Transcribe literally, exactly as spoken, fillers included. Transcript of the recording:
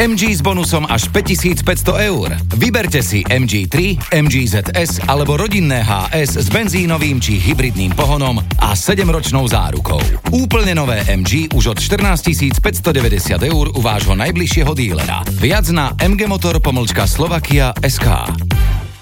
em gé s bonusom až päťtisícpäťsto eur. Vyberte si em gé tri, em gé zet es alebo rodinné há es s benzínovým či hybridným pohonom a sedemročnou zárukou. Úplne nové em gé už od štrnásťtisícpäťstodeväťdesiat eur u vášho najbližšieho dílera. Viac na mgmotor pomlčka slovakia bodka es ká.